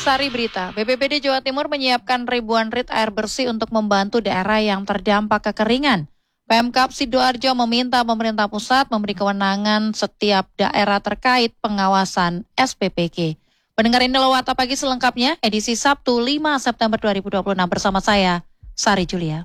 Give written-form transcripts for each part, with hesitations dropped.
Sari Berita, BPBD Jawa Timur menyiapkan ribuan rit air bersih untuk membantu daerah yang terdampak kekeringan. Pemkab Sidoarjo meminta pemerintah pusat memberi kewenangan setiap daerah terkait pengawasan SPPG. Pendengar ini Warta Pagi selengkapnya, edisi Sabtu 5 September 2026 bersama saya, Sari Julia.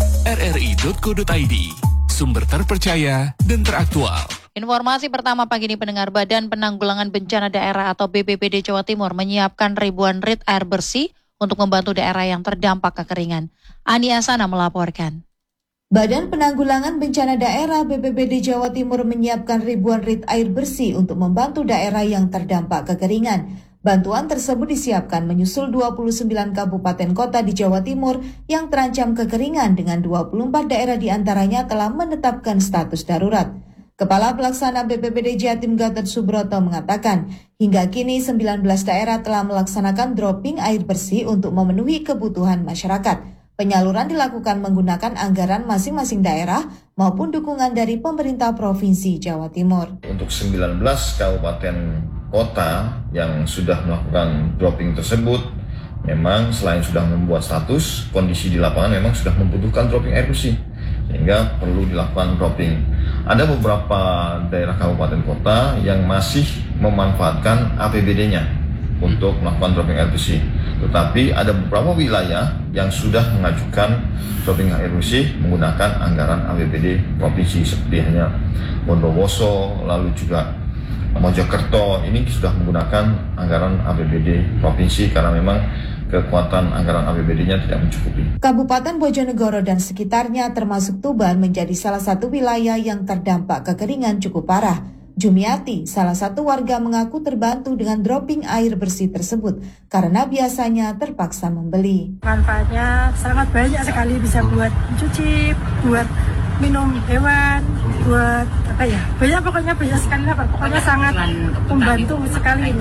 rri.co.id, sumber terpercaya dan teraktual. Informasi pertama pagi ini pendengar, Badan Penanggulangan Bencana Daerah atau BPBD Jawa Timur menyiapkan ribuan rit air bersih untuk membantu daerah yang terdampak kekeringan. Ani Asana melaporkan. Badan Penanggulangan Bencana Daerah BPBD Jawa Timur menyiapkan ribuan rit air bersih untuk membantu daerah yang terdampak kekeringan. Bantuan tersebut disiapkan menyusul 29 kabupaten kota di Jawa Timur yang terancam kekeringan dengan 24 daerah diantaranya telah menetapkan status darurat. Kepala Pelaksana BPBD Jatim Gatot Subroto mengatakan, hingga kini 19 daerah telah melaksanakan dropping air bersih untuk memenuhi kebutuhan masyarakat. Penyaluran dilakukan menggunakan anggaran masing-masing daerah maupun dukungan dari pemerintah Provinsi Jawa Timur. Untuk 19 kabupaten kota yang sudah melakukan dropping tersebut, memang selain sudah membuat status, kondisi di lapangan memang sudah membutuhkan dropping air bersih, sehingga perlu dilakukan dropping. Ada beberapa daerah kabupaten kota yang masih memanfaatkan APBD-nya untuk melakukan dropping air bersih. Tetapi ada beberapa wilayah yang sudah mengajukan dropping air bersih menggunakan anggaran APBD provinsi seperti hanya Bondowoso, lalu juga Mojokerto, ini sudah menggunakan anggaran APBD provinsi karena memang kekuatan anggaran APBD-nya tidak mencukupi. Kabupaten Bojonegoro dan sekitarnya termasuk Tuban menjadi salah satu wilayah yang terdampak kekeringan cukup parah. Jumiati, salah satu warga mengaku terbantu dengan dropping air bersih tersebut karena biasanya terpaksa membeli. Manfaatnya sangat banyak sekali, bisa buat cuci, buat minum hewan, buat banyak pokoknya banyak sekali lah, pokoknya sangat membantu sekali.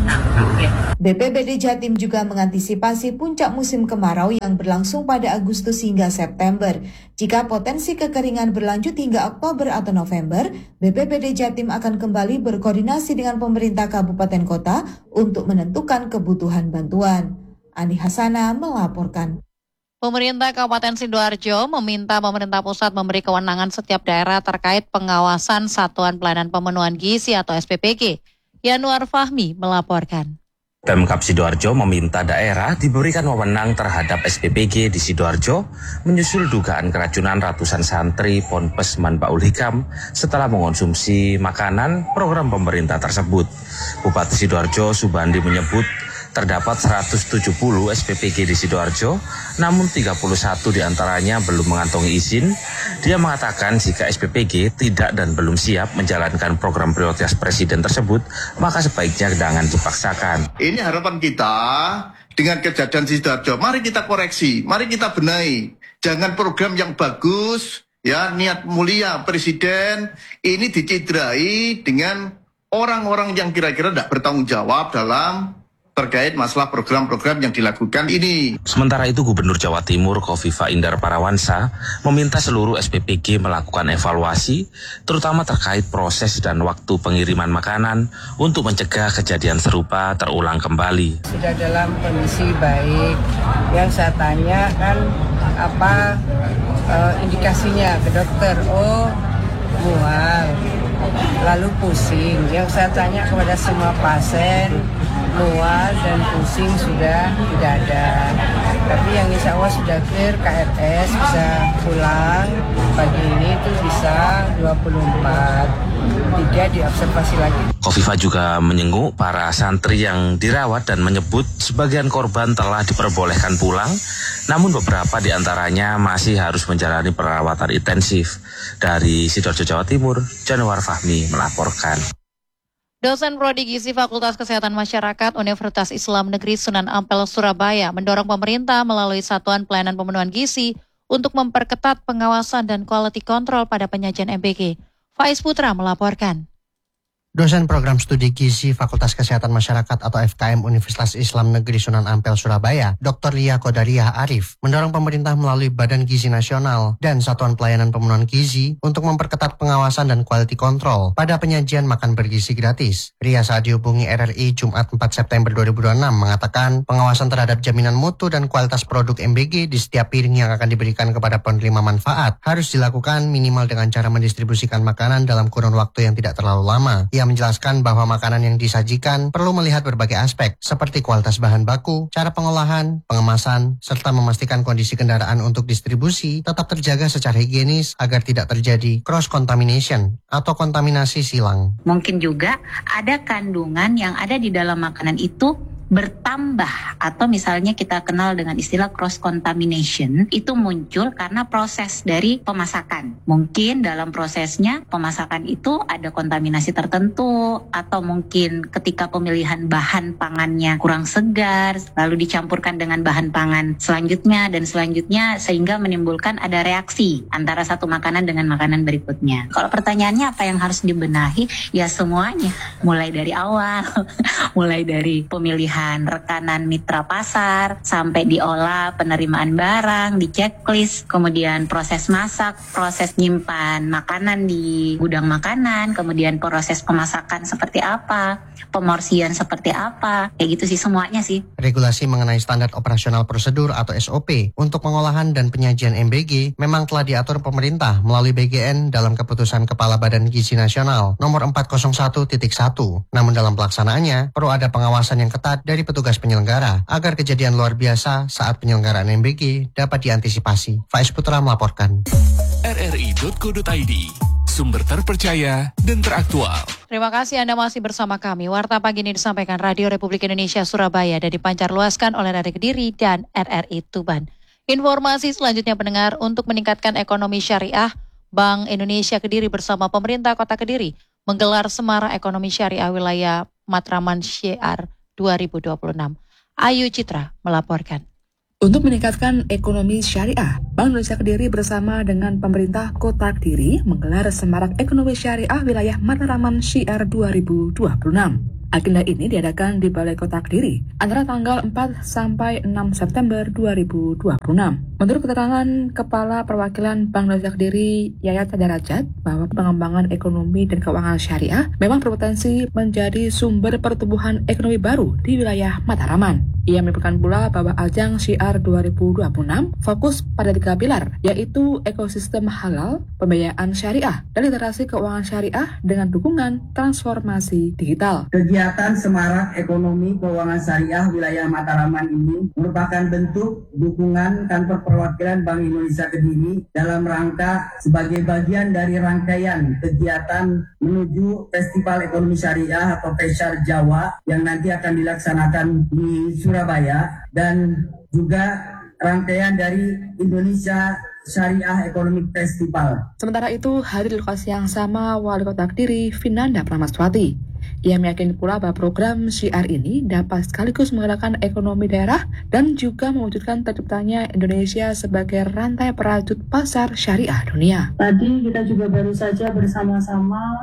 BPBD Jatim juga mengantisipasi puncak musim kemarau yang berlangsung pada Agustus hingga September. Jika potensi kekeringan berlanjut hingga Oktober atau November, BPBD Jatim akan kembali berkoordinasi dengan pemerintah kabupaten kota untuk menentukan kebutuhan bantuan. Ani Hasana melaporkan. Pemerintah Kabupaten Sidoarjo meminta pemerintah pusat memberi kewenangan setiap daerah terkait pengawasan Satuan Pelayanan Pemenuhan Gizi atau SPPG. Yanuar Fahmi melaporkan. Pemkab Sidoarjo meminta daerah diberikan wewenang terhadap SPPG di Sidoarjo menyusul dugaan keracunan ratusan santri Ponpes Manbaul Hikam setelah mengonsumsi makanan program pemerintah tersebut. Bupati Sidoarjo Subandi menyebut terdapat 170 SPPG di Sidoarjo, namun 31 diantaranya belum mengantongi izin. Dia mengatakan jika SPPG tidak dan belum siap menjalankan program prioritas Presiden tersebut, maka sebaiknya jangan dipaksakan. Ini harapan kita dengan kejadian Sidoarjo, mari kita koreksi, mari kita benahi. Jangan program yang bagus, ya niat mulia Presiden, ini dicidrai dengan orang-orang yang kira-kira tidak bertanggung jawab dalam terkait masalah program-program yang dilakukan ini. Sementara itu Gubernur Jawa Timur Kofifa Indar Parawansa meminta seluruh SPPG melakukan evaluasi terutama terkait proses dan waktu pengiriman makanan untuk mencegah kejadian serupa terulang kembali. Sudah dalam kondisi baik. Yang saya tanya kan apa indikasinya ke dokter? Oh, mual, lalu pusing. Yang saya tanya kepada semua pasien, mual dan pusing sudah tidak ada. Tapi yang insya Allah sudah clear, KRS bisa pulang. Pagi ini itu bisa 24. 3 diobservasi lagi. Kofifa juga menyenguk para santri yang dirawat dan menyebut sebagian korban telah diperbolehkan pulang, namun beberapa diantaranya masih harus menjalani perawatan intensif. Dari Sidoarjo, Jawa Timur, Januar Fahmi melaporkan. Dosen Prodi Gizi Fakultas Kesehatan Masyarakat Universitas Islam Negeri Sunan Ampel, Surabaya mendorong pemerintah melalui Satuan Pelayanan Pemenuhan Gizi untuk memperketat pengawasan dan quality control pada penyajian MBG. Faiz Putra melaporkan. Dosen Program Studi Gizi Fakultas Kesehatan Masyarakat atau FKM Universitas Islam Negeri Sunan Ampel, Surabaya, Dr. Lia Kodariah Arif, mendorong pemerintah melalui Badan Gizi Nasional dan Satuan Pelayanan Pemenuhan Gizi untuk memperketat pengawasan dan quality control pada penyajian makan bergizi gratis. Ria saat dihubungi RRI Jumat 4 September 2026 mengatakan pengawasan terhadap jaminan mutu dan kualitas produk MBG di setiap piring yang akan diberikan kepada penerima manfaat harus dilakukan minimal dengan cara mendistribusikan makanan dalam kurun waktu yang tidak terlalu lama. Ia menjelaskan bahwa makanan yang disajikan perlu melihat berbagai aspek seperti kualitas bahan baku, cara pengolahan, pengemasan, serta memastikan kondisi kendaraan untuk distribusi tetap terjaga secara higienis agar tidak terjadi cross-contamination atau kontaminasi silang. Mungkin juga ada kandungan yang ada di dalam makanan itu bertambah, atau misalnya kita kenal dengan istilah cross contamination, itu muncul karena proses dari pemasakan. Mungkin dalam prosesnya pemasakan itu ada kontaminasi tertentu, atau mungkin ketika pemilihan bahan pangannya kurang segar lalu dicampurkan dengan bahan pangan selanjutnya dan selanjutnya, sehingga menimbulkan ada reaksi antara satu makanan dengan makanan berikutnya. Kalau pertanyaannya apa yang harus dibenahi, ya semuanya, mulai dari awal mulai dari pemilihan rekanan mitra pasar, sampai diolah, penerimaan barang, di checklist, kemudian proses masak, proses nyimpan makanan di gudang makanan, kemudian proses pemasakan seperti apa, pemorsian seperti apa, kayak gitu sih semuanya sih. Regulasi mengenai standar operasional prosedur atau SOP untuk pengolahan dan penyajian MBG memang telah diatur pemerintah melalui BGN dalam keputusan Kepala Badan Gizi Nasional nomor 401.1. Namun dalam pelaksanaannya perlu ada pengawasan yang ketat dari petugas penyelenggara agar kejadian luar biasa saat penyelenggaraan MBG dapat diantisipasi. Faiz Putra melaporkan. RRI.co.id, sumber terpercaya dan teraktual. Terima kasih Anda masih bersama kami. Warta pagi ini disampaikan Radio Republik Indonesia Surabaya dan dipancarluaskan oleh RRI Kediri dan RRI Tuban. Informasi selanjutnya pendengar, untuk meningkatkan ekonomi syariah, Bank Indonesia Kediri bersama pemerintah Kota Kediri menggelar Semarak Ekonomi Syariah Wilayah Matraman Syiar 2026. Ayu Citra melaporkan. Untuk meningkatkan ekonomi syariah, Bank Indonesia Kediri bersama dengan pemerintah Kota Kediri menggelar Semarak Ekonomi Syariah Wilayah Matraman Syiar 2026. Agenda ini diadakan di Balai Kota Kediri antara tanggal 4 sampai 6 September 2026. Menurut keterangan Kepala Perwakilan Bank Indonesia Kediri, Yayat Sadarajat, bahwa pengembangan ekonomi dan keuangan syariah memang berpotensi menjadi sumber pertumbuhan ekonomi baru di wilayah Mataraman. Ia menyebutkan pula bahwa ajang Syiar 2026 fokus pada 3 pilar, yaitu ekosistem halal, pembiayaan syariah, dan literasi keuangan syariah dengan dukungan transformasi digital. Kegiatan Semarak Ekonomi Keuangan Syariah Wilayah Mataraman ini merupakan bentuk dukungan kantor perwakilan Bank Indonesia Kediri dalam rangka sebagai bagian dari rangkaian kegiatan menuju Festival Ekonomi Syariah atau FESYAR Jawa yang nanti akan dilaksanakan di Surabaya, dan juga rangkaian dari Indonesia Syariah Economic Festival. Sementara itu, hadir di lokasi yang sama Wali Kota Kediri, Vinanda Pramaswati. Ia meyakini pula bahwa program Syiar ini dapat sekaligus menggerakkan ekonomi daerah dan juga mewujudkan terciptanya Indonesia sebagai rantai perajut pasar syariah dunia. Tadi kita juga baru saja bersama-sama